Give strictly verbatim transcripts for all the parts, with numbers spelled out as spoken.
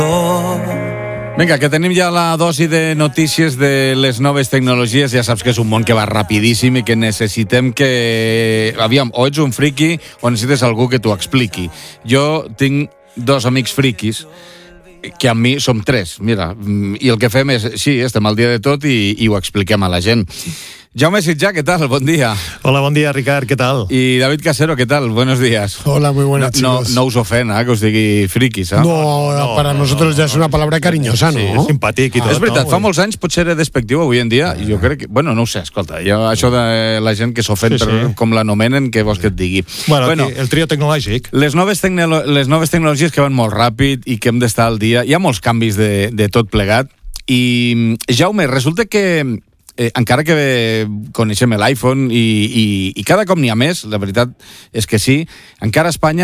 Vinga, que tenim ja la dosi de notícies de les noves tecnologies. Ja saps que és un món que va rapidíssim i que necessitem que... Aviam, o ets un friqui o necessites algú que t'ho expliqui. Jo tinc dos amics friquis que amb mi som tres, mira, i el que fem és, sí, estem al dia de tot i, i ho expliquem a la gent. Jaume Sitjà, ¿qué tal? Buen día. Hola, buen día, Ricard, ¿qué tal? Y David Casero, ¿qué tal? Buenos días. Hola, muy buenas, no, chicos. No, no us ofena, eh, que us digui friquis, eh? No, no para no, nosotros no, ya no, es una palabra cariñosa, sí, ¿no? Simpàtic i ah, tot. És veritat, no, fa molts anys potser era despectiu, avui en dia, ah, jo crec que... Bueno, no ho sé, escolta, jo, això de la gent que s'ofèn sí, per sí. com l'anomenen, què vols que et digui? Bueno, bueno el trio tecnològic. Les noves, tecnolo les noves tecnologies que van molt ràpid i que hem d'estar al dia, hi ha molts canvis de, de tot plegat, i Jaume, resulta que... Eh, encara que coneixem l'iPhone i, i, i cada cop n'hi ha més, la veritat és que sí, encara Espanya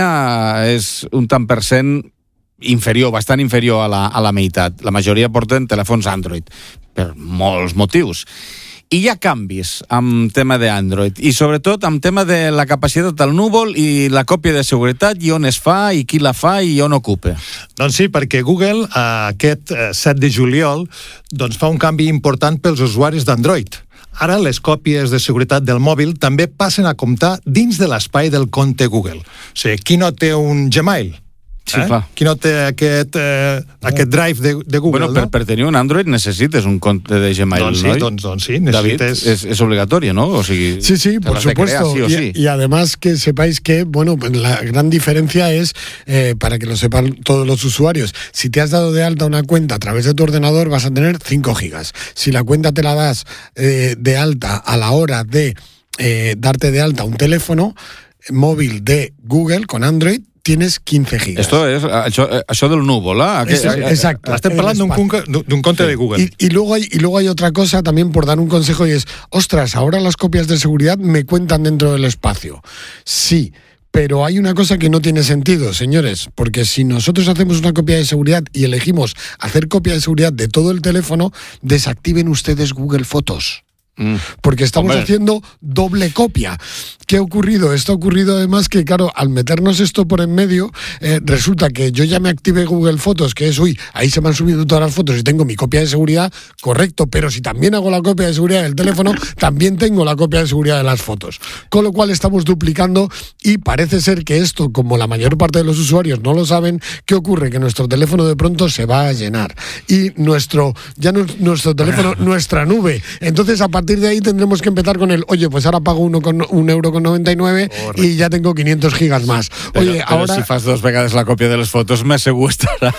és un tant per cent inferior, bastant inferior a la, a la meitat. La majoria porten telèfons Android, per molts motius. I hi ha canvis amb tema d'Android i sobretot amb tema de la capacitat del núvol i la còpia de seguretat i on es fa i qui la fa i on ocupa. Doncs sí, perquè Google aquest set de juliol doncs fa un canvi important pels usuaris d'Android. Ara les còpies de seguretat del mòbil també passen a comptar dins de l'espai del compte Google. O sigui, qui no té un Gmail? Sí, eh? clar. Qui no té aquest, eh, aquest drive de, de Google, bueno, per, no? per tenir un Android necessites un compte de Gmail, doncs sí, ¿no? Doncs, doncs sí, necesites... David, es, es obligatorio, ¿no? O sigui, sí, sí, por supuesto. Crear, sí o sí. Y, y además que sepáis que, bueno, la gran diferencia es, eh, para que lo sepan todos los usuarios, si te has dado de alta una cuenta a través de tu ordenador vas a tener cinco gigas. Si la cuenta te la das eh, de alta a la hora de eh, darte de alta un teléfono móvil de Google con Android, tienes quince gigas. Esto es, això, això del núvol, ¿eh? Eso, exacto. Estem parlant d'un compte sí. de Google. Y, y, luego hay, y luego hay otra cosa también por dar un consejo y es, ostras, ahora las copias de seguridad me cuentan dentro del espacio. Sí, pero hay una cosa que no tiene sentido, señores, porque si nosotros hacemos una copia de seguridad y elegimos hacer copia de seguridad de todo el teléfono, desactiven ustedes Google Fotos. Porque estamos Hombre. haciendo doble copia. ¿Qué ha ocurrido? Esto ha ocurrido además que, claro, al meternos esto por en medio, eh, resulta que yo ya me activé Google Fotos, que es, uy, ahí se me han subido todas las fotos y tengo mi copia de seguridad, correcto, pero si también hago la copia de seguridad del teléfono, también tengo la copia de seguridad de las fotos. Con lo cual estamos duplicando y parece ser que esto, como la mayor parte de los usuarios no lo saben, ¿qué ocurre? Que nuestro teléfono de pronto se va a llenar. Y nuestro, ya no, nuestro teléfono, nuestra nube. Entonces, a partir de ahí tendremos que empezar con el, oye, pues ahora pago uno con, un euro con noventa y nueve Correcto. Y ya tengo quinientos gigas más. Oye, pero, ahora... Pero si fas dos vegades la còpia de les fotos, me segur estarà.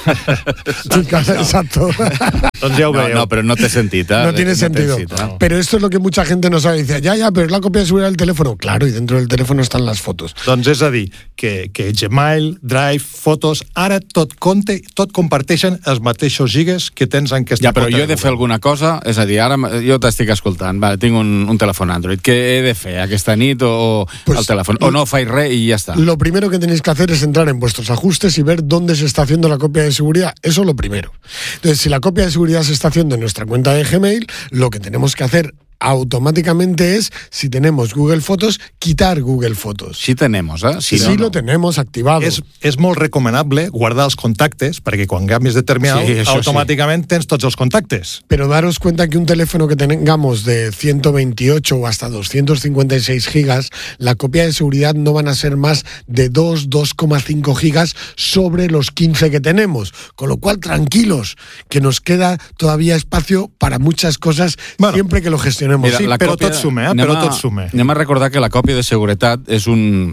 Sí, claro, no. Exacto. Doncs ja ho veieu. No, no, pero no té sentit. ¿eh? No tiene no sentido. Sentit, ¿eh? Pero esto es lo que mucha gente no sabe. Dice, ya, ya, pero es la copia de seguridad del teléfono. Claro, y dentro del teléfono están las fotos. Doncs és a dir, que, que Gmail, Drive, fotos, ara tot compte, tot comparteixen els mateixos gigas que tens en aquesta ja, però compte. Jo he de fer alguna cosa, és a dir, ara jo t'estic escoltant, vale, tinc un, un telèfon Android, què he de fer aquesta nit o pues, el telèfon? O no faig res i ja està. Lo primero que tenéis que hacer es entrar en vuestros ajustes y ver dónde se está haciendo la copia de seguridad. Eso es lo primero. Entonces, si la copia de seguridad se está haciendo en nuestra cuenta de Gmail, lo que tenemos que hacer automáticamente es, si tenemos Google Fotos, quitar Google Fotos. Sí tenemos, ¿eh? Sí, sí no, no. lo tenemos activado. És, és molt recomanable guardar els contactes perquè quan canvies de terminal, sí, automàticament sí. tens tots els contactes. Pero daros cuenta que un teléfono que tengamos de ciento veintiocho o hasta doscientos cincuenta y seis gigas, la copia de seguridad no van a ser más de dos, dos coma cinco gigas sobre los quince que tenemos. Con lo cual, tranquilos, que nos queda todavía espacio para muchas cosas, bueno, siempre que lo gestionemos. Mira, sí, però còpia, tot suma, eh? Però a, tot suma. Anem a recordar que la còpia de seguretat és un...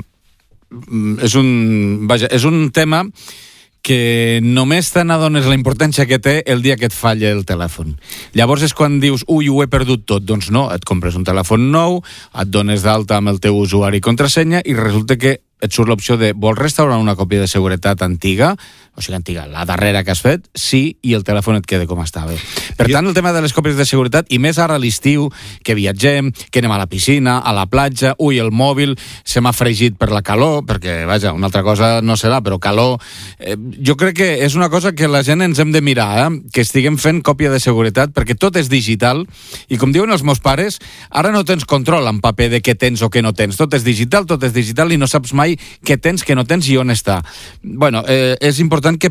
És un... Vaja, és un tema que només te n'adones la importància que té el dia que et falla el telèfon. Llavors és quan dius, ui, ho he perdut tot. Doncs no, et compres un telèfon nou, et dones d'alta amb el teu usuari i contrasenya i resulta que et surt l'opció de vols restaurar una còpia de seguretat antiga, o sigui, antiga, la darrera que has fet, sí, i el telèfon et queda com estava. Per tant, el tema de les còpies de seguretat, i més ara a l'estiu, que viatgem, que anem a la piscina, a la platja, ui, el mòbil se m'ha fregit per la calor, perquè, vaja, una altra cosa no serà, però calor... Eh, jo crec que és una cosa que la gent ens hem de mirar, eh? Que estiguem fent còpia de seguretat, perquè tot és digital, i com diuen els meus pares, ara no tens control en paper de què tens o què no tens. Tot és digital, tot és digital, i no saps mai què tens, què no tens i on està. Bueno, eh, és important que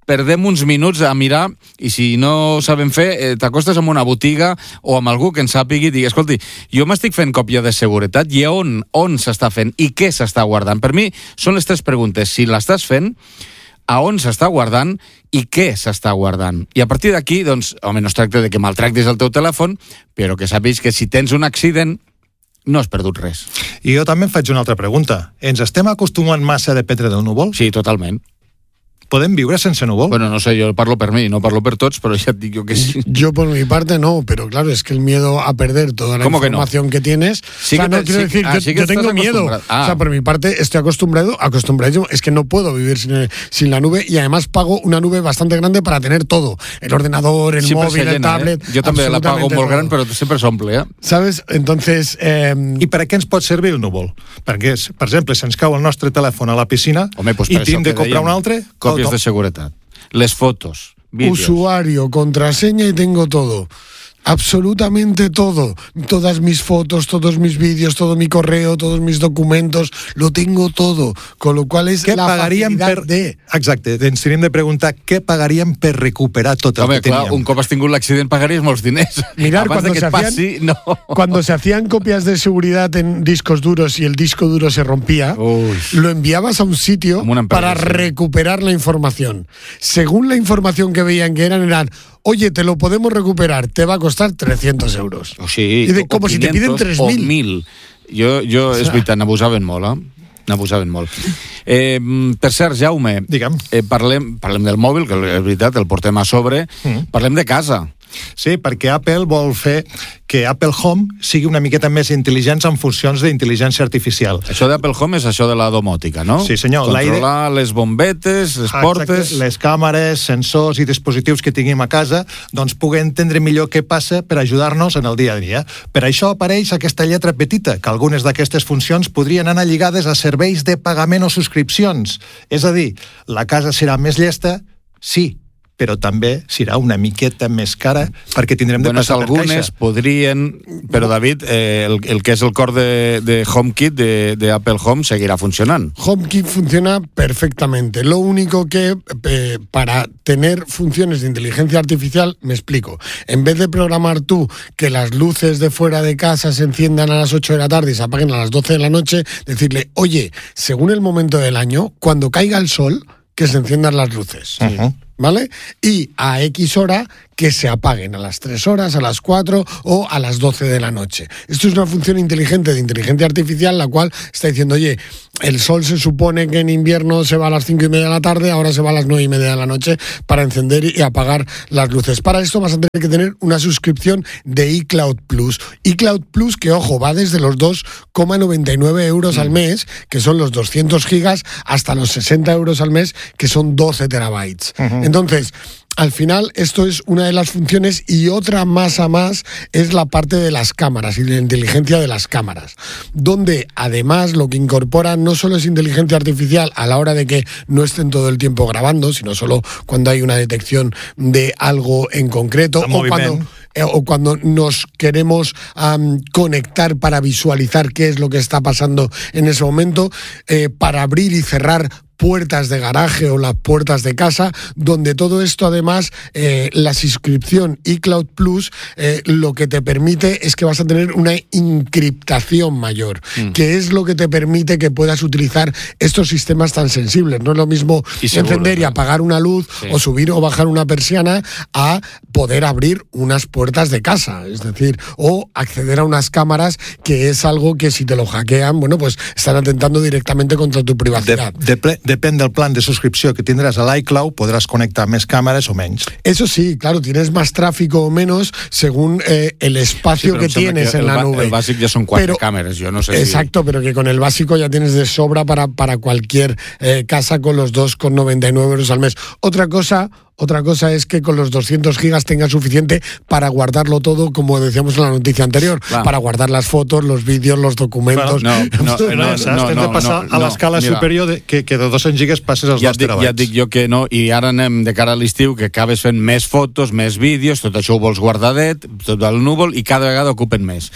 perdem uns minuts a mirar i si no sabem fer, eh, t'acostes amb una botiga o amb algú que en sàpigui i digui, escolti, jo m'estic fent còpia de seguretat i on, on s'està fent i què s'està guardant? Per mi són les tres preguntes. Si l'estàs fent, a on s'està guardant i què s'està guardant. I a partir d'aquí, doncs, home, no es tracta de que maltractis el teu telèfon, però que sàpigues que si tens un accident no has perdut res. I jo també em faig una altra pregunta. Ens estem acostumant massa a dependre del núvol? Sí, totalment. ¿Podem viure sense núvol? Bueno, no sé, yo parlo per mi, no parlo per tots, pero ya te digo que sí. Yo por mi parte no, pero claro, es que el miedo a perder toda la información que, no? que tienes... Sí, o sea, que te, no quiero sí, decir, ah, yo, sí que yo tengo miedo. Ah. O sea, por mi parte estoy acostumbrado, acostumbrado, es que no puedo vivir sin, sin la nube y además pago una nube bastante grande para tener todo. El ordenador, el siempre móvil, el tablet... Eh? Jo també la pago molt gran, però sempre s'omple, eh? ¿Sabes? Entonces... Eh... I per a què ens pot servir el núvol? Perquè, per exemple, si ens cau el nostre telèfon a la piscina Home, pues i tinc de comprar un altre... Còpies de seguretat. Les fotos, vídeos. Usuario, contraseña y tengo todo. Absolutamente todo. Todas mis fotos, todos mis vídeos, todo mi correo, todos mis documentos, lo tengo todo. Con lo cual es què la pagaríem facilitat per... de... Exacte, ens tenim de preguntar què pagaríem per recuperar tot el Home, que clar, teníem. un cop has tingut l'accident pagaries molts diners. Mirar, Abans cuando de que se, et passi, hacían, no. cuando se hacían copias de seguridad en discos duros y el disco duro se rompía, Uy. lo enviabas a un sitio empresa, para sí. recuperar la información. Según la información que veían que eran, eran... Oye, te lo podemos recuperar, te va a costar trescientos euros. O sigui, I de, com o si te piden tres mil. O mil. Jo, jo O sea... és veritat, n'abusaven molt, eh? N'abusaven molt. Eh, per cert, Jaume, Digue'm. eh, parlem, parlem del mòbil, que és veritat, el portem a sobre. Mm. Parlem de casa. Sí, perquè Apple vol fer que Apple Home sigui una miqueta més intel·ligent en funcions d'intel·ligència artificial. Això d'Apple Home és això de la domòtica, no? Sí, senyor. Controlar les bombetes, les Exacte, portes... les càmeres, sensors i dispositius que tinguem a casa, doncs puguen entendre millor què passa per ajudar-nos en el dia a dia. Per això apareix aquesta lletra petita, que algunes d'aquestes funcions podrien anar lligades a serveis de pagament o subscripcions. És a dir, la casa serà més llesta, sí, però també serà una miqueta més cara perquè tindrem de bueno, passar per algunes caixa. podrien, però David, eh, el, el que és el cor de, de HomeKit, de, de Apple Home, seguirá funcionando. HomeKit funciona perfectamente. Lo único que eh, para tener funciones de inteligencia artificial, me explico, en vez de programar tú que las luces de fuera de casa se enciendan a las ocho de la tarde y se apaguen a las doce de la noche, decirle, oye, según el momento del año, cuando caiga el sol, que se enciendan las luces. Uh-huh. ¿Vale? Y a X hora que se apaguen a las tres horas, a las cuatro o a las doce de la noche. Esto es una función inteligente de inteligencia artificial, la cual está diciendo, oye, el sol se supone que en invierno se va a las cinco y media de la tarde, ahora se va a las nueve y media de la noche para encender y apagar las luces. Para esto vas a tener que tener una suscripción de iCloud Plus. iCloud Plus, que ojo, va desde los dos coma noventa y nueve euros mm. al mes, que son los doscientos gigas, hasta los sesenta euros al mes, que son doce terabytes. Uh-huh. Entonces, al final, esto es una de las funciones y otra más a más es la parte de las cámaras y de la inteligencia de las cámaras, donde además lo que incorpora no solo es inteligencia artificial a la hora de que no estén todo el tiempo grabando, sino solo cuando hay una detección de algo en concreto o cuando, eh, o cuando nos queremos um, conectar para visualizar qué es lo que está pasando en ese momento, eh, para abrir y cerrar puertas de garaje o las puertas de casa, donde todo esto además, eh, la suscripción iCloud Plus, eh, lo que te permite es que vas a tener una encriptación mayor, mm. que es lo que te permite que puedas utilizar estos sistemas tan sensibles. No es lo mismo y seguro, encender y apagar una luz, sí, o subir o bajar una persiana a poder abrir unas puertas de casa, es decir, o acceder a unas cámaras, que es algo que si te lo hackean, bueno, pues están atentando directamente contra tu privacidad. De, de Depèn del plan de suscripció que tindràs a l'iCloud, podràs connectar més càmeres o menys. Eso sí, claro, tienes más tráfico o menos según eh, el espacio sí, que tienes que en la nube. El básico ya son cuatro pero, cámaras, yo no sé exacto, si... pero que con el básico ya tienes de sobra para, para cualquier eh, casa con los dos coma noventa y nueve euros al mes. Otra cosa... Otra cosa es que con los doscientos gigas tengas suficiente para guardarlo todo, como decíamos en la noticia anterior, claro, para guardar las fotos, los vídeos, los documentos... Bueno, no, no, no, no, no, no, de passar no, no, a l'escala no, superior de, que, que de dos-cents gigas passes als ja dos terabytes. Ja et dic jo que no, i ara anem de cara a l'estiu, que acabes fent més fotos, més vídeos, tot això ho vols guardadet, tot el núvol, i cada vegada ocupen més.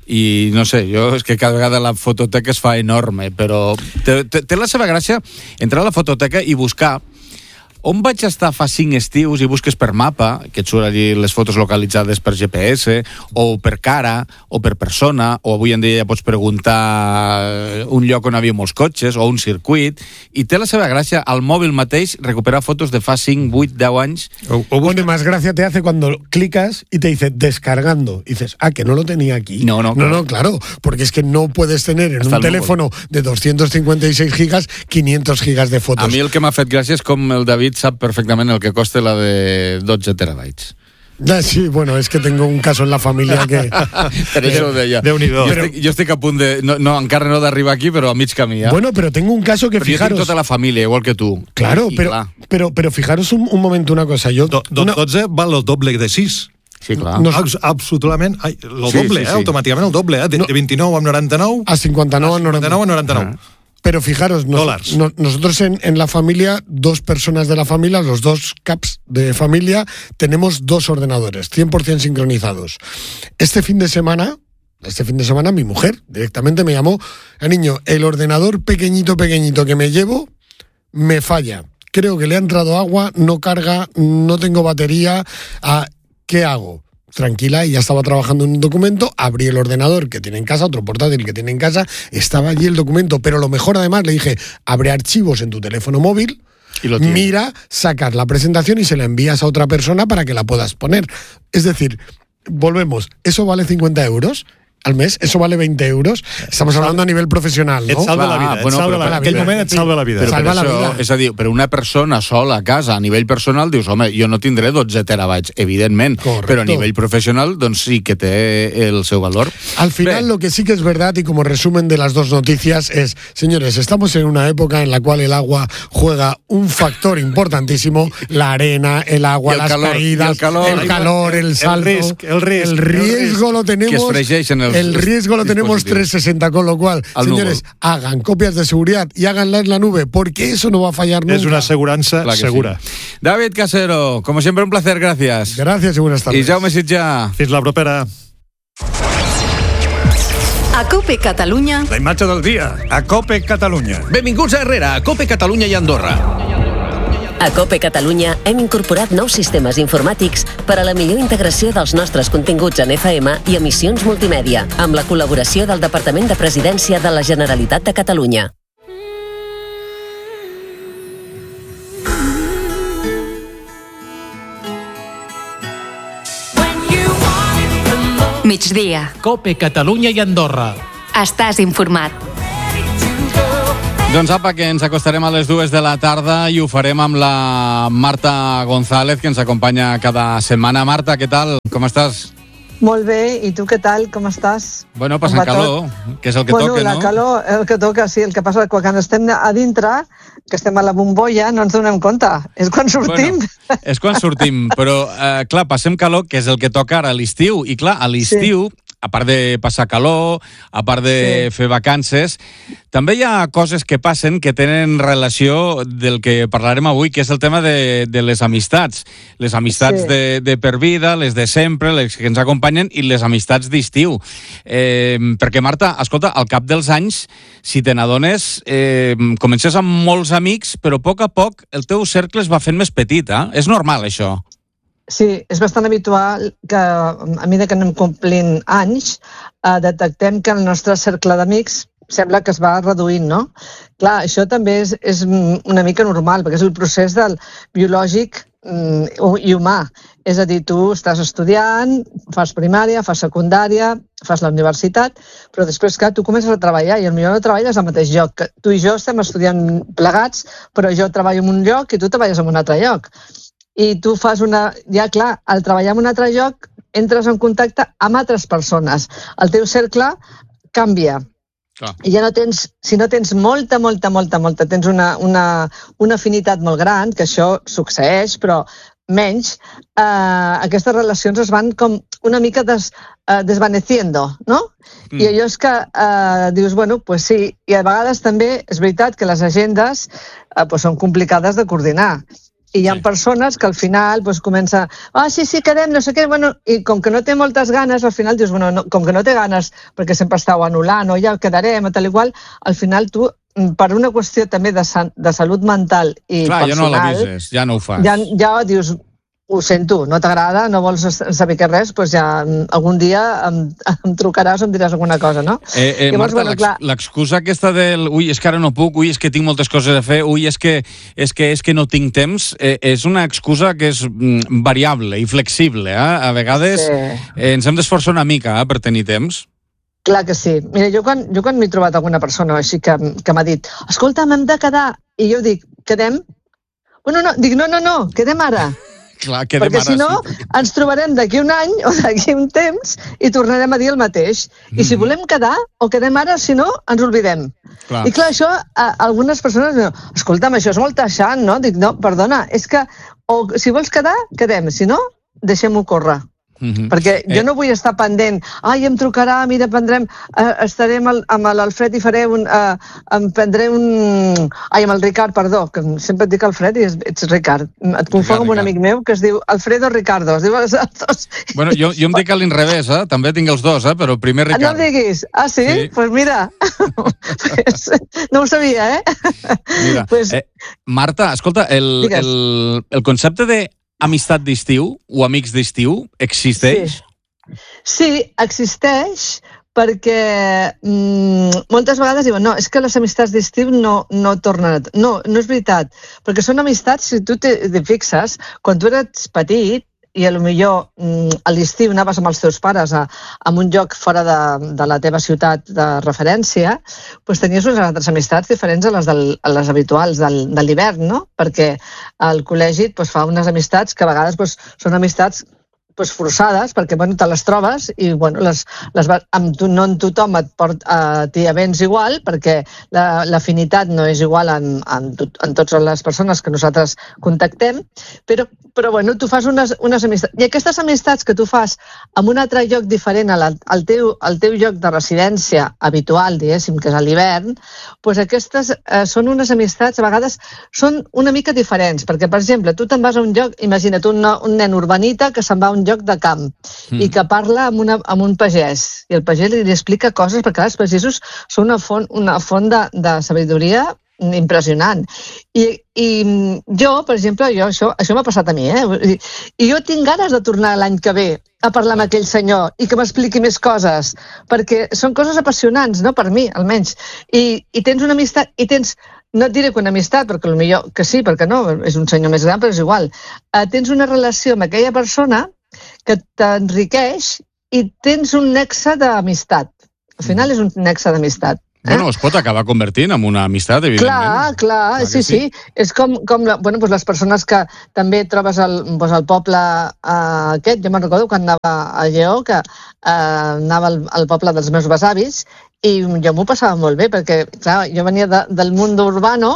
I no sé, jo és que cada vegada la fototeca es fa enorme, però té, té, té la seva gràcia entrar a la fototeca i buscar on vaig estar fa cinc estius i busques per mapa, que et surt allí les fotos localitzades per G P S, o per cara, o per persona, o avui en dia ja pots preguntar un lloc on havia molts cotxes, o un circuit, i té la seva gràcia al mòbil mateix recuperar fotos de fa cinc, vuit, deu anys. O, o bueno, más gracia te hace cuando clicas y te dice descargando. Y dices, ah, que no lo tenía aquí. No, no, claro. No, no, claro, porque es que no puedes tener en Hasta un teléfono de doscientos cincuenta y seis gigas, quinientos gigas de fotos. A mi el que m'ha fet gràcia és com el David sap perfectament el que costa la de dotze terabytes. Ah, sí, bueno, es que tengo un caso en la familia que... Per això ho deia. Déu-n'hi-do. Jo, estic, jo estic a punt de... No, no, encara no d'arribar aquí, però a mig camí, ja. Bueno, pero tengo un caso que, però fijaros... jo tinc tota la família, igual que tu. Claro, I, pero, i pero, pero fijaros un, un momento una cosa. Yo, Do, do, una... dotze val el doble de sis. Sí, clar. No, Abs absolutament. Ai, el Sí, doble, sí, eh? sí. Automàticament el doble, eh? De, No. de vint-i-nou a noranta-nou a cinquanta-nou, a cinquanta-nou a noranta-nou. Ah. Pero fijaros, nos, Dólares. no, nosotros en, en la familia, dos personas de la familia, los dos caps de familia, tenemos dos ordenadores, cien por ciento sincronizados. Este fin de semana, este fin de semana mi mujer directamente me llamó, "Eh, niño, el ordenador pequeñito, pequeñito que me llevo, me falla. Creo que le ha entrado agua, no carga, no tengo batería, ah, ¿qué hago?". Tranquila, ella estaba trabajando en un documento, abrí el ordenador que tiene en casa, otro portátil que tiene en casa, estaba allí el documento, pero lo mejor además le dije, abre archivos en tu teléfono móvil, Y lo tiene. mira, sacas la presentación y se la envías a otra persona para que la puedas poner. Es decir, volvemos, ¿eso vale cincuenta euros al mes? ¿Eso vale veinte euros? Estamos hablando a nivel profesional, Et ¿no? salva la Clar, vida, et bueno, salva però la per vida. la En aquell vida. moment et salva la vida. Però, Salva per la això, vida. és a dir, per una persona sola a casa, a nivell personal, dius, home, jo no tindré dotze terabytes, evidentment, Correcto. però a nivell professional, doncs sí que té el seu valor. Al final, Bé, lo que sí que es verdad, y como resumen de las dos noticias, es, señores, estamos en una época en la cual el agua juega un factor importantísimo, la arena, el agua, Y el las calor, caídas, y el calor. el, calor, el El salto, risc, el risc, el el riesgo lo Que es tenemos, fregeixen els el riesgo lo tenemos dispositius. trescientos sesenta, con lo cual, Al señores, núvol. hagan copias de seguridad y háganlas en la nube, porque eso no va a fallar nunca. És una assegurança clar que segura. sí. David Casero, como siempre, un placer, gracias. Gracias y buenas tardes. I Jaume Sitjà. Fins la propera. A COPE Catalunya, La imatge del dia, a COPE Catalunya. Benvinguts a Herrera, a COPE Catalunya i Andorra. A COPE Catalunya hem incorporat nous sistemes informàtics per a la millor integració dels nostres continguts en F M i emissions multimèdia, amb la col·laboració del Departament de Presidència de la Generalitat de Catalunya. migdia. COPE Catalunya i Andorra. Estàs informat. Doncs apa, que ens acostarem a les dues de la tarda i ho farem amb la Marta González, que ens acompanya cada setmana. Marta, què tal? Com estàs? Molt bé, i tu què tal? Com estàs? Bueno, passant Com va calor, que és el que bueno, toca, la no? calor, el que toca, sí, el que passa que quan estem a dintre, que estem a la bombolla, no ens donem compte. És quan sortim. Bueno, és quan sortim, però, eh, clar, passem calor, que és el que toca ara a l'estiu, i clar, a l'estiu, sí. a part de passar calor, a part de sí. fer vacances, també hi ha coses que passen que tenen relació del que parlarem avui, que és el tema de, de les amistats. Les amistats sí. de, de per vida, les de sempre, les que ens acompanyen, i les amistats d'estiu. Eh, perquè, Marta, escolta, al cap dels anys, si te n'adones, eh, comences amb molts amics, però a poc a poc el teu cercle es va fent més petit, eh? És normal, això? Sí, és bastant habitual que a mesura que anem complint anys eh, detectem que el nostre cercle d'amics sembla que es va reduint, no? Clar, això també és, és una mica normal, perquè és el procés del biològic mm, i humà. És a dir, tu estàs estudiant, fas primària, fas secundària, fas la universitat, però després, clar, tu comences a treballar i potser no treballes al mateix lloc. Tu i jo estem estudiant plegats, però jo treballo en un lloc i tu treballes en un altre lloc. I tu fas una... Ja, clar, al treballar en un altre lloc entres en contacte amb altres persones. El teu cercle canvia. Clar. I ja no tens... Si no tens molta, molta, molta, molta, tens una, una, una afinitat molt gran, que això succeeix, però menys, eh, aquestes relacions es van com una mica des, eh, desvaneciendo, no? Mm. I allò és que eh, dius, bueno, pues sí, i a vegades també és veritat que les agendes eh, pues són complicades de coordinar. I hi ha sí. persones que al final pues, comença, ah, sí, sí, quedem, no sé què, bueno, i com que no té moltes ganes, al final dius, bueno, no, com que no té ganes perquè sempre estàu anul·lant, o ja quedarem, o tal i qual, al final tu, per una qüestió també de, de salut mental i Clar, personal... ja no l'avises, ja no ho fas. Ja, ja dius, ho sento, no t'agrada, no vols saber què res, doncs ja algun dia em, em trucaràs o em diràs alguna cosa, no? Eh, eh, Llavors, Marta, bueno, clar... l'excusa aquesta del ui, és que ara no puc, ui, és que tinc moltes coses a fer, ui, és que, és que, és que no tinc temps, eh, és una excusa que és mm, variable i flexible, eh? A vegades sí. eh, ens hem d'esforçar una mica eh, per tenir temps. Clar que sí. Mira, jo quan, jo quan m'he trobat alguna persona així que, que m'ha dit, escolta, m'hem de quedar, i jo dic, quedem? Bueno, no, dic, no, no, no, quedem ara. Clar, perquè ara, si no, sí. ens trobarem d'aquí un any o d'aquí un temps i tornarem a dir el mateix. I si volem quedar, o quedem ara, si no, ens oblidem. Clar. I clar, això, a algunes persones diuen, escolta'm, això és molt taxant, no? Dic, no, perdona, és que o si vols quedar, quedem, si no, deixem-ho córrer. Mm-hmm. Perquè jo eh. no vull estar pendent, ai, em trucarà, mira, prendrem, eh, estarem al, amb l'Alfred i faré un, eh, em prendré un... Ai, amb el Ricard, perdó, que sempre et dic Alfred i ets Ricard. Et confon amb un amic meu que es diu Alfredo Ricardo, es diu els dos. Bueno, jo, jo em dic a l'inrevés, eh? També tinc els dos, eh? Però primer Ricard. No em diguis, ah, sí? Doncs sí? pues mira, pues, no ho sabia, eh? Mira, pues... eh, Marta, escolta, el, el, el concepte de amistat d'estiu o amics d'estiu existeix? Sí, sí existeix perquè mm, moltes vegades diuen no, és que les amistats d'estiu no, no tornen... No, no és veritat, perquè són amistats, si tu te, te fixes, quan tu eres petit i potser a l'estiu anaves amb els teus pares a, a un lloc fora de, de la teva ciutat de referència, doncs tenies unes altres amistats diferents a les, del, a les habituals del, de l'hivern, no? Perquè al col·legi doncs, fa unes amistats que a vegades doncs, són amistats pues, forçades, perquè bueno, te les trobes i bueno, les, les, amb tu, no en tothom et port a ti a béns igual, perquè l'afinitat la, no és igual en, en, en totes les persones que nosaltres contactem, però, però bueno, tu fas unes, unes amistats. I aquestes amistats que tu fas en un altre lloc diferent al, al, teu, al teu lloc de residència habitual, diguéssim, que és a l'hivern, doncs aquestes eh, són unes amistats, a vegades són una mica diferents, perquè, per exemple, tu te'n vas a un lloc, imagina't un, un nen urbanita que se'n va a un lloc de camp mm. i que parla amb, una, amb un pagès i el pagès li explica coses perquè els pagesos són una font, una font de, de sabidoria impressionant. I, i jo, per exemple, jo, això, això m'ha passat a mi, eh? I jo tinc ganes de tornar l'any que ve a parlar amb aquell senyor i que m'expliqui més coses, perquè són coses apassionants, no? Per mi, almenys. I, i tens una amistat, i tens no et diré que una amistat, perquè potser que sí, perquè no, és un senyor més gran, però és igual. Uh, tens una relació amb aquella persona que t'enriqueix i tens un nexe d'amistat. Al final és un nexe d'amistat. Eh? Bueno, es pot acabar convertint en una amistat, evidentment. Clar, clar, clar sí, sí, sí. És com, com la, bueno, doncs les persones que també trobes al, doncs al poble eh, aquest, jo me'n recordo quan anava a Lleó, que eh, anava al, al poble dels meus besavis, i jo m'ho passava molt bé, perquè, clar, jo venia de, del món urbano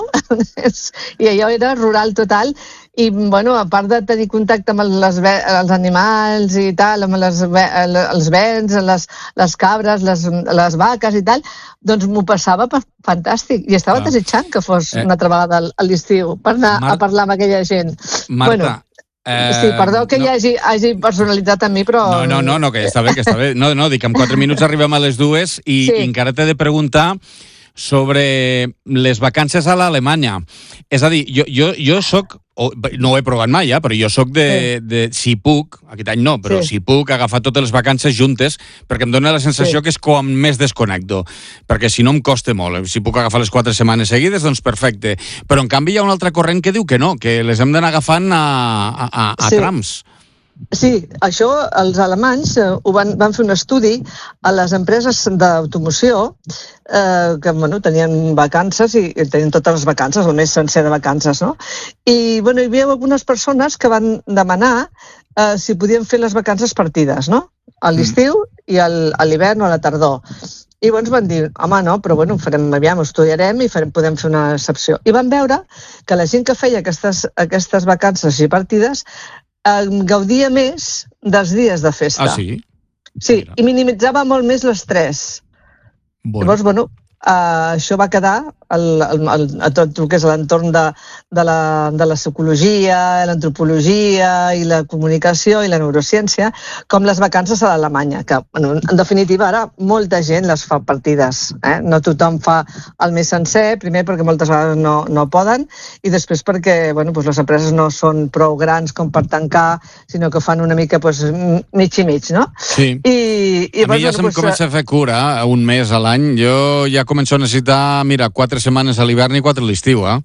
i allò era rural total, i, bueno, a part de tenir contacte amb les, els animals i tal, amb les, els bens, les, les cabres, les, les vaques i tal, doncs m'ho passava fantàstic. I estava ah. desitjant que fos eh. una altra vegada a l'estiu per anar Mar... a parlar amb aquella gent. Marta, bueno, Eh, sí, perdó que no. hi hagi, hagi personalitat amb mi, però... No, no, no, no, que està bé, que està bé. No, no, dic que en quatre minuts arribem a les dues i, sí. i encara t'he de preguntar sobre les vacances a l'Alemanya. És a dir, jo, jo, jo soc, no ho he provat mai, eh, però jo soc de, sí. de, si puc, aquest any no, però sí. si puc agafar totes les vacances juntes, perquè em dóna la sensació sí. que és com més desconnecto, perquè si no em costa molt. Si puc agafar les quatre setmanes seguides, doncs perfecte. Però en canvi hi ha un altre corrent que diu que no, que les hem d'anar agafant a, a, a, a sí. trams. Sí, això els alemanys eh, ho van, van fer un estudi a les empreses d'automoció eh, que bueno, tenien vacances i, i tenien totes les vacances, el mes sencer de vacances, no? I bueno, hi havia algunes persones que van demanar eh, si podien fer les vacances partides, no? A l'estiu mm. i al, a l'hivern o a la tardor. I llavors van dir, home, no, però bueno, farem, aviam, ho estudiarem i farem, podem fer una excepció. I van veure que la gent que feia aquestes, aquestes vacances i partides gaudia més dels dies de festa. Ah, sí? Sí, i minimitzava molt més l'estrès. Bueno. Llavors, bueno, Uh, això va quedar el, el, el, a tot el que és l'entorn de, de, la, de la psicologia, l'antropologia i la comunicació i la neurociència, com les vacances a l'Alemanya, que bueno, en definitiva ara molta gent les fa partides. Eh? No tothom fa el mes sencer, primer perquè moltes vegades no, no poden i després perquè bueno, doncs les empreses no són prou grans com per tancar, sinó que fan una mica doncs, mig i mig, no? Sí. I, i, a mi ja bueno, se'm doncs, comença a fer cura un mes a l'any. Jo ja començo a necessitar, mira, quatre setmanes a l'hivern i quatre a l'estiu, eh?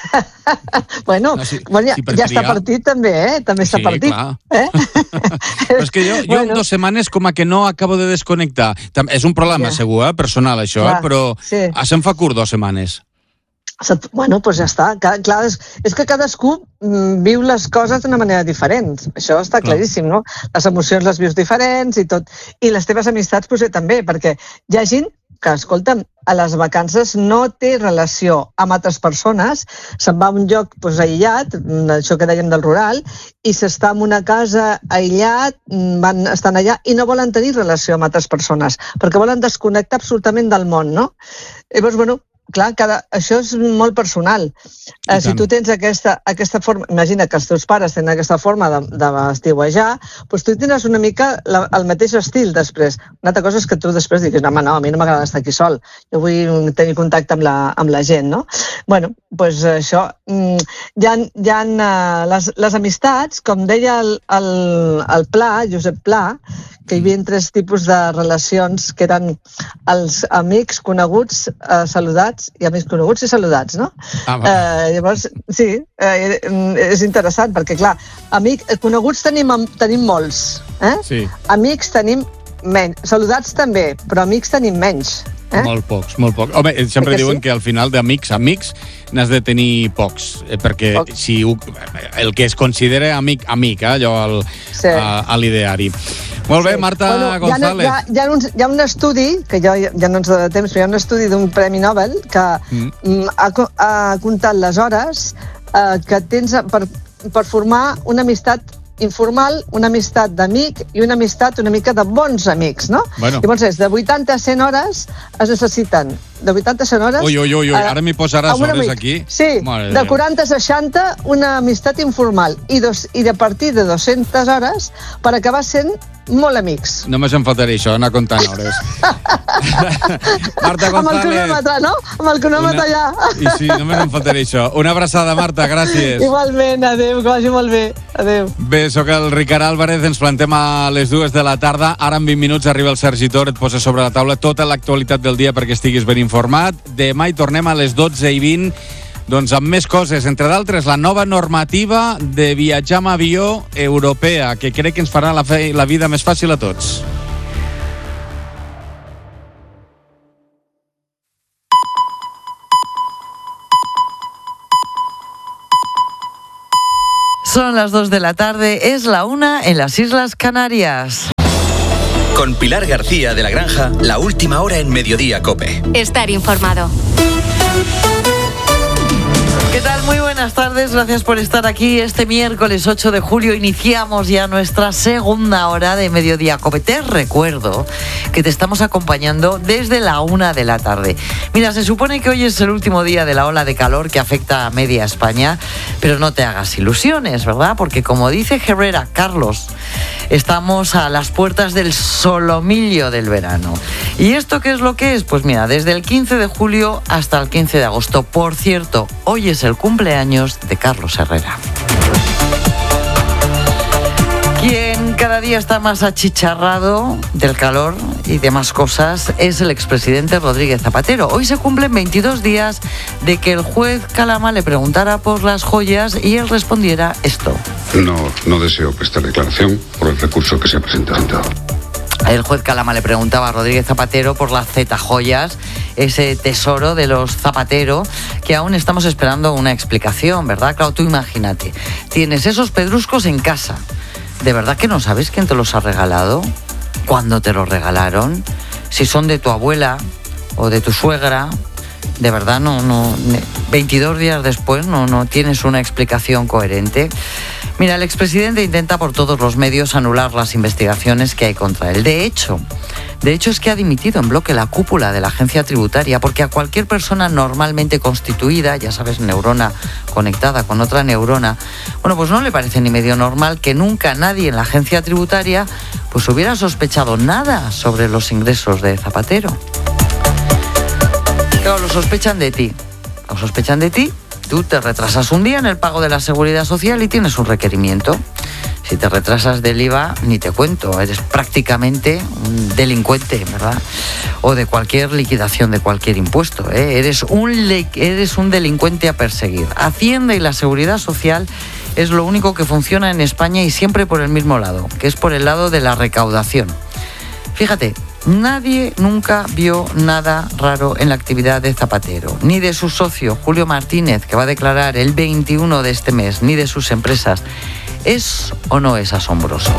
bueno, no, si, bueno ja, si ja està partit també, eh? També està sí, partit. Eh? Però és que jo, jo bueno. en dues setmanes com a que no acabo de desconnectar. És un problema ja. segur, eh? Personal, això, clar, eh? Però sí. se'm fa curt dues setmanes. Bueno, doncs ja està. Clar, és, és que cadascú viu les coses d'una manera diferent. Això està claríssim, no? Les emocions les vius diferents i tot. I les teves amistats potser també, perquè hi ha gent que, escolta'm, a les vacances no té relació amb altres persones, se'n va a un lloc doncs, aïllat, això que dèiem del rural, i s'està en una casa aïllat, van, estan allà i no volen tenir relació amb altres persones, perquè volen desconnectar absolutament del món, no? Llavors, bueno, clar, cada, això és molt personal. Eh, si tu tens aquesta, aquesta forma, imagina que els teus pares tenen aquesta forma de, de estiuejar, doncs tu tens una mica la, el mateix estil després. Una altra cosa és que tu després diguis, no, home, no, a mi no m'agrada estar aquí sol, jo vull tenir contacte amb la, amb la gent, no? Bueno, doncs això, hi ha, hi ha les, les amistats, com deia el, el, el Pla, Josep Pla, que hi havia tres tipus de relacions que eren els amics coneguts, eh, saludats, i amics coneguts i saludats, no? Ah, eh, llavors, sí, eh, és interessant, perquè, clar, amic, coneguts tenim, tenim molts, eh? Sí. Amics tenim menys, saludats també, però amics tenim menys. Eh? Molt pocs, molt pocs. Home, sempre perquè diuen sí? que al final d'amics, amics, n'has de tenir pocs, eh, perquè Poc. si el que es considera amic, amic, eh, allò al, sí. a, a l'ideari. Molt bé, sí. Marta bueno, González. Hi ha, hi, ha un, hi ha un estudi, que jo ja no ens dona temps, però hi ha un estudi d'un Premi Nobel que mm. ha, ha comptat les hores eh, que tens per, per formar una amistat informal, una amistat d'amic i una amistat una mica de bons amics, no? Bueno. Llavors és, de vuitanta a cent hores es necessiten, de vuitanta a cent hores... Ui, ui, ui, ui. ara m'hi posaràs hores amic. Aquí. Sí, Mare de quaranta a seixanta una amistat informal i, dos, i de partir de dues-centes hores per acabar sent molt amics. Només em faltaria això, anar comptant hores. Marta González. Amb el cronòmetre, no? Amb el cronòmetre allà. I sí, només em faltaria això. Una abraçada, Marta, gràcies. Igualment, adéu, que vagi molt bé. Adéu. Bé, sóc el Ricard Álvarez, ens plantem a les dues de la tarda. Ara en vint minuts arriba el Sergi Tor, et posa sobre la taula tota l'actualitat del dia perquè estiguis ben informat. Demà hi tornem a les dotze i vint. Doncs amb més coses, entre d'altres, la nova normativa de viatjar amb avió europea, que crec que ens farà la, fe, la vida més fàcil a tots. Son las dos de la tarde, es la una en las Islas Canarias. Con Pilar García de la Granja, la última hora en Mediodía COPE. Estar informado. ¿Qué tal? Muy buenas tardes, gracias por estar aquí. Este miércoles ocho de julio iniciamos ya nuestra segunda hora de Mediodía COPE. Te recuerdo que te estamos acompañando desde la una de la tarde. Mira, se supone que hoy es el último día de la ola de calor que afecta a media España, pero no te hagas ilusiones, ¿verdad? Porque como dice Herrera Carlos, estamos a las puertas del solomillo del verano. ¿Y esto qué es lo que es? Pues mira, desde el quince de julio hasta el quince de agosto. Por cierto, hoy es el cumpleaños de Carlos Herrera. Quien cada día está más achicharrado del calor y demás cosas es el expresidente Rodríguez Zapatero. Hoy se cumplen veintidós días de que el juez Calama le preguntara por las joyas y él respondiera esto. No, no deseo prestar declaración por el recurso que se ha presentado. El juez Calama le preguntaba a Rodríguez Zapatero por las Z joyas, ese tesoro de los Zapatero, que aún estamos esperando una explicación, ¿verdad? Claro, tú imagínate, tienes esos pedruscos en casa. ¿De verdad que no sabes quién te los ha regalado? ¿Cuándo te los regalaron? Si son de tu abuela o de tu suegra, de verdad, no, no, veintidós días después no, no tienes una explicación coherente. Mira, el expresidente intenta por todos los medios anular las investigaciones que hay contra él. De hecho, de hecho es que ha dimitido en bloque la cúpula de la agencia tributaria, porque a cualquier persona normalmente constituida, ya sabes, neurona conectada con otra neurona, bueno, pues no le parece ni medio normal que nunca nadie en la agencia tributaria pues hubiera sospechado nada sobre los ingresos de Zapatero. Claro, lo sospechan de ti. Lo sospechan de ti. Tú te retrasas un día en el pago de la Seguridad Social y tienes un requerimiento. Si te retrasas del I V A, ni te cuento, eres prácticamente un delincuente, ¿verdad? O de cualquier liquidación de cualquier impuesto, ¿eh? Eres un, le- eres un delincuente a perseguir. Hacienda y la Seguridad Social es lo único que funciona en España y siempre por el mismo lado, que es por el lado de la recaudación. Fíjate, nadie nunca vio nada raro en la actividad de Zapatero, ni de su socio Julio Martínez, que va a declarar el veintiuno de este mes, ni de sus empresas. ¿Es o no es asombroso?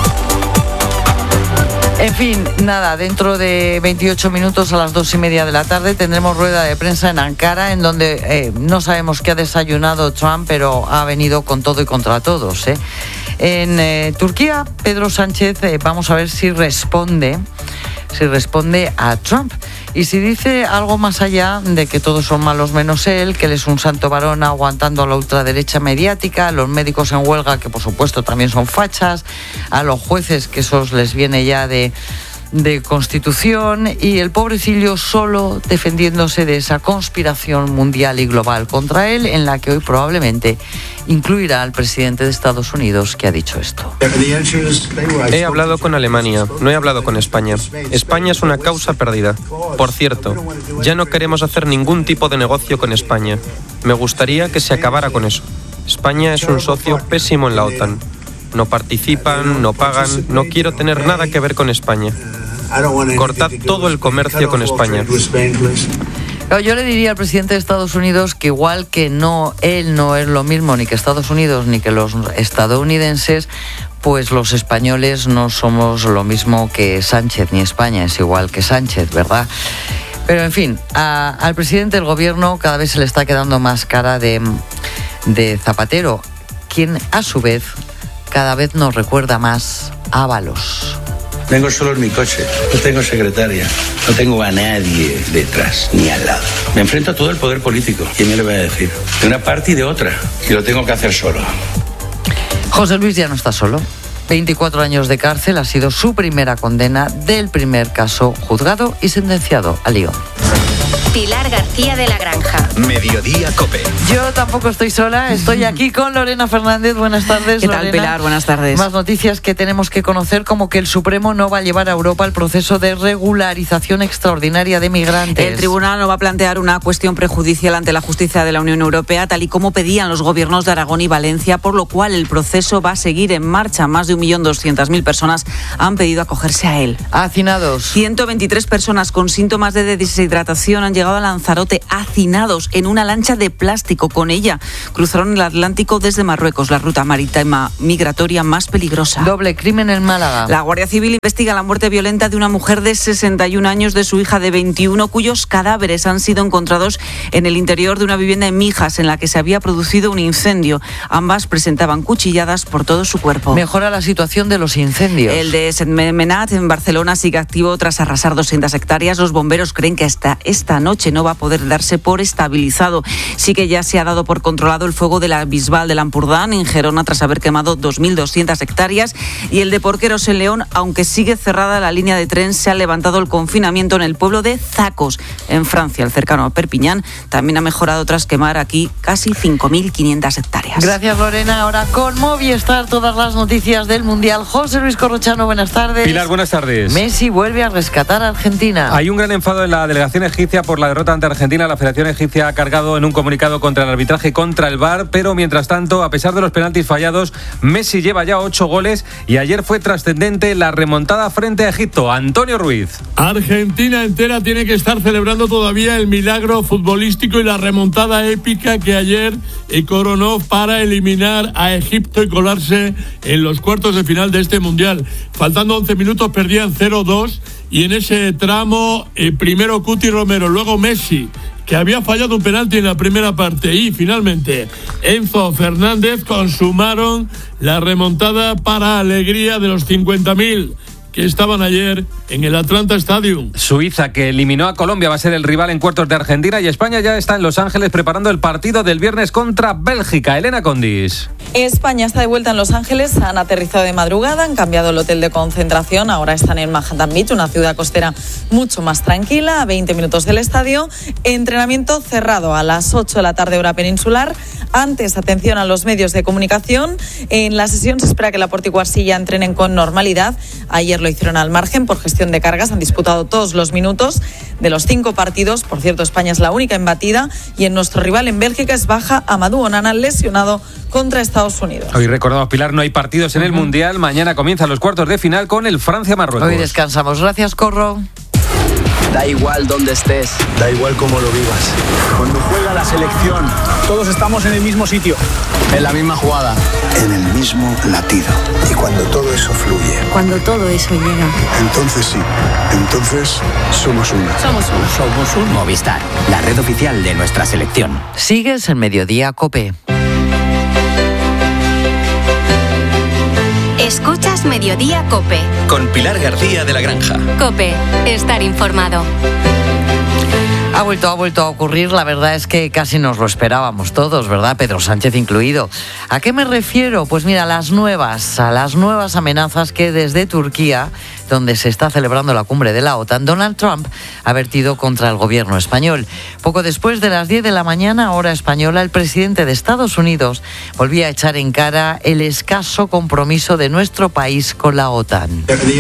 En fin, nada, dentro de veintiocho minutos a las dos y media de la tarde tendremos rueda de prensa en Ankara, en donde eh, no sabemos qué ha desayunado Trump, pero ha venido con todo y contra todos, ¿eh? En eh, Turquía, Pedro Sánchez, eh, vamos a ver si responde, si responde a Trump. Y si dice algo más allá de que todos son malos menos él, que él es un santo varón aguantando a la ultraderecha mediática, a los médicos en huelga, que por supuesto también son fachas, a los jueces, que esos les viene ya de, de Constitución, y el pobrecillo solo defendiéndose de esa conspiración mundial y global contra él, en la que hoy probablemente incluirá al presidente de Estados Unidos, que ha dicho esto. He hablado con Alemania, no he hablado con España. España es una causa perdida. Por cierto, ya no queremos hacer ningún tipo de negocio con España. Me gustaría que se acabara con eso. España es un socio pésimo en la OTAN. No participan, no pagan, no quiero tener nada que ver con España. Cortad todo el comercio con España. Yo le diría al presidente de Estados Unidos que igual que no, él no es lo mismo ni que Estados Unidos ni que los estadounidenses, pues los españoles no somos lo mismo que Sánchez, ni España es igual que Sánchez, ¿verdad? Pero en fin, a, al presidente del gobierno cada vez se le está quedando más cara de, de Zapatero, quien a su vez cada vez nos recuerda más a Ábalos. Vengo solo en mi coche, no tengo secretaria, no tengo a nadie detrás ni al lado. Me enfrento a todo el poder político. ¿Quién me lo va a decir? De una parte y de otra. Y lo tengo que hacer solo. José Luis ya no está solo. veinticuatro años de cárcel ha sido su primera condena del primer caso juzgado y sentenciado a Lyon. Pilar García de la Granja. Mediodía Cope. Yo tampoco estoy sola, estoy aquí con Lorena Fernández. Buenas tardes, ¿Qué tal, Lorena? Pilar? Buenas tardes. Más noticias que tenemos que conocer, como que el Supremo no va a llevar a Europa al proceso de regularización extraordinaria de migrantes. El tribunal no va a plantear una cuestión prejudicial ante la justicia de la Unión Europea, tal y como pedían los gobiernos de Aragón y Valencia, por lo cual el proceso va a seguir en marcha. Más de un millón doscientas mil personas han pedido acogerse a él. Hacinados. ciento veintitrés personas con síntomas de deshidratación han llegado a Lanzarote hacinados en una lancha de plástico. Con ella cruzaron el Atlántico desde Marruecos, la ruta marítima migratoria más peligrosa. Doble crimen en Málaga. La Guardia Civil investiga la muerte violenta de una mujer de sesenta y un años, de su hija de veintiuno, cuyos cadáveres han sido encontrados en el interior de una vivienda en Mijas, en la que se había producido un incendio. Ambas presentaban cuchilladas por todo su cuerpo. Mejora la situación de los incendios. El de Sentmenat, en Barcelona, sigue activo tras arrasar doscientas hectáreas. Los bomberos creen que hasta esta noche no va a poder darse por estabilizado. Sí que ya se ha dado por controlado el fuego de la Bisbal del Ampurdán en Gerona, tras haber quemado dos mil doscientas hectáreas, y el de Porqueros en León, aunque sigue cerrada la línea de tren, se ha levantado el confinamiento en el pueblo de Zacos, en Francia, el cercano a Perpiñán. También ha mejorado tras quemar aquí casi cinco mil quinientas hectáreas. Gracias, Lorena. Ahora con Movistar, todas las noticias del Mundial. José Luis Corrochano, buenas tardes. Pilar, buenas tardes. Messi vuelve a rescatar a Argentina. Hay un gran enfado en la delegación egipcia por la derrota ante Argentina. La Federación Egipcia ha cargado en un comunicado contra el arbitraje y contra el V A R, pero mientras tanto, a pesar de los penaltis fallados, Messi lleva ya ocho goles y ayer fue trascendente la remontada frente a Egipto. Antonio Ruiz. Argentina entera tiene que estar celebrando todavía el milagro futbolístico y la remontada épica que ayer coronó para eliminar a Egipto y colarse en los cuartos de final de este Mundial. Faltando once minutos perdían cero dos y en ese tramo eh, primero Cuti Romero, luego Messi, que había fallado un penalti en la primera parte. Y finalmente Enzo Fernández consumaron la remontada para alegría de los cincuenta mil que estaban ayer en el Atlanta Stadium. Suiza, que eliminó a Colombia, va a ser el rival en cuartos de Argentina, y España ya está en Los Ángeles preparando el partido del viernes contra Bélgica. Elena Condis. España está de vuelta en Los Ángeles, han aterrizado de madrugada, han cambiado el hotel de concentración, ahora están en Manhattan Beach, una ciudad costera mucho más tranquila, a veinte minutos del estadio. Entrenamiento cerrado a las ocho de la tarde hora peninsular. Antes, atención a los medios de comunicación, en la sesión se espera que Laporte y Cubarsí entrenen con normalidad. Ayer lo hicieron al margen por gestión de cargas, han disputado todos los minutos de los cinco partidos. Por cierto, España es la única embatida y en nuestro rival en Bélgica es baja Amadou Onana, lesionado contra Estados Unidos. Hoy recordamos, Pilar, no hay partidos en el Mundial. Mañana comienzan los cuartos de final con el Francia-Marruecos. Hoy descansamos. Gracias, Corro. Da igual dónde estés, da igual cómo lo vivas. Cuando juega la selección, todos estamos en el mismo sitio, en la misma jugada, en el mismo latido. Y cuando todo eso fluye, cuando todo eso llega, entonces sí, entonces somos uno. Somos uno. Somos uno. Movistar, la red oficial de nuestra selección. Sigues en Mediodía COPE. Escuchas Mediodía COPE. Con Pilar García de la Granja. COPE, estar informado. Ha vuelto, ha vuelto a ocurrir, la verdad es que casi nos lo esperábamos todos, ¿verdad? Pedro Sánchez incluido. ¿A qué me refiero? Pues mira, a las nuevas, a las nuevas amenazas que desde Turquía, donde se está celebrando la cumbre de la OTAN, Donald Trump ha vertido contra el gobierno español. Poco después de las diez de la mañana, hora española, el presidente de Estados Unidos volvía a echar en cara el escaso compromiso de nuestro país con la OTAN.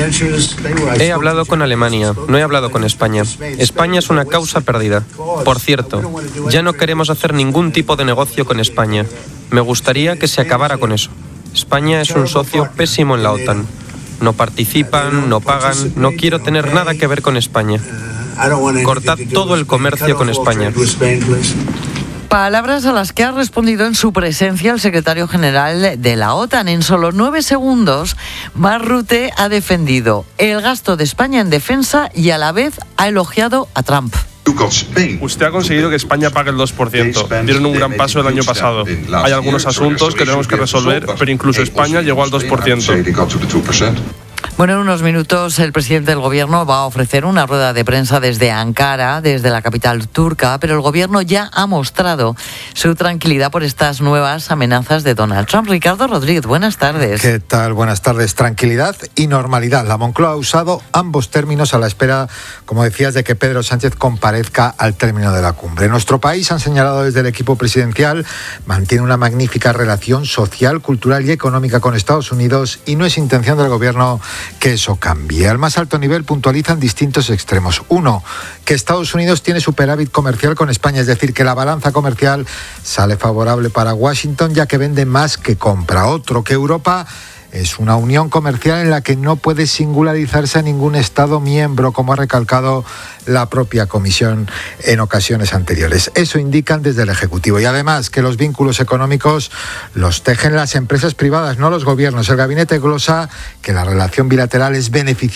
He hablado con Alemania, no he hablado con España. España es una causa perdida. Por cierto, ya no queremos hacer ningún tipo de negocio con España. Me gustaría que se acabara con eso. España es un socio pésimo en la OTAN. No participan, no pagan, no quiero tener nada que ver con España. Cortad todo el comercio con España. Palabras a las que ha respondido en su presencia el secretario general de la OTAN. En solo nueve segundos, Mark Rutte ha defendido el gasto de España en defensa y a la vez ha elogiado a Trump. Usted ha conseguido que España pague el dos por ciento. Dieron un gran paso el año pasado. Hay algunos asuntos que tenemos que resolver, pero incluso España llegó al dos por ciento. Bueno, en unos minutos el presidente del gobierno va a ofrecer una rueda de prensa desde Ankara, desde la capital turca, pero el gobierno ya ha mostrado su tranquilidad por estas nuevas amenazas de Donald Trump. Ricardo Rodríguez, buenas tardes. ¿Qué tal? Buenas tardes. Tranquilidad y normalidad. La Moncloa ha usado ambos términos a la espera, como decías, de que Pedro Sánchez comparezca al término de la cumbre. Nuestro país, han señalado desde el equipo presidencial, mantiene una magnífica relación social, cultural y económica con Estados Unidos y no es intención del gobierno que eso cambie. Al más alto nivel puntualizan distintos extremos. Uno, que Estados Unidos tiene superávit comercial con España, es decir, que la balanza comercial sale favorable para Washington ya que vende más que compra. Otro, que Europa es una unión comercial en la que no puede singularizarse a ningún Estado miembro, como ha recalcado la propia Comisión en ocasiones anteriores. Eso indican desde el Ejecutivo. Y además que los vínculos económicos los tejen las empresas privadas, no los gobiernos. El gabinete glosa que la relación bilateral es beneficiosa